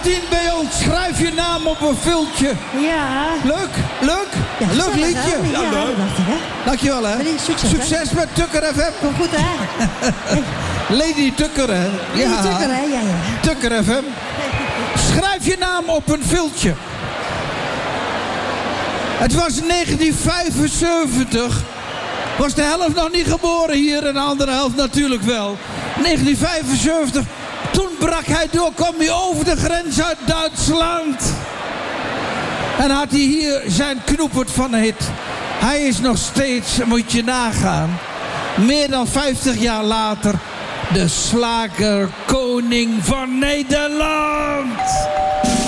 verdient bij ons. Schrijf je naam op een viltje. Ja. Leuk? Ja, Leuk liedje. Ja, dat dacht ik, hè. Dankjewel, hè. Succes met Tukker FM. Kom goed, hè. Lady Tukker, hè. Ja. Tukker, hè. Ja. Tukker FM. Schrijf je naam op een viltje. Het was 1975. Was de helft nog niet geboren hier en de andere helft natuurlijk wel. 1975. Toen brak hij door, kwam hij over de grens uit Duitsland. En had hij hier zijn knoepert van een hit. Hij is nog steeds, moet je nagaan, meer dan 50 jaar later, de slagerkoning van Nederland.